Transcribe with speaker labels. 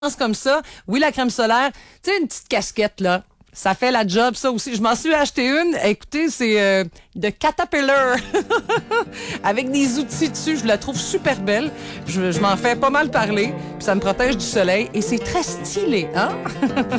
Speaker 1: comme ça. Oui, la crème solaire. Tu sais, une petite casquette, là. Ça fait la job, ça aussi. Je m'en suis acheté une. Écoutez, c'est de Caterpillar. Avec des outils dessus. Je la trouve super belle. Je m'en fais pas mal parler. Puis ça me protège du soleil. Et c'est très stylé, hein?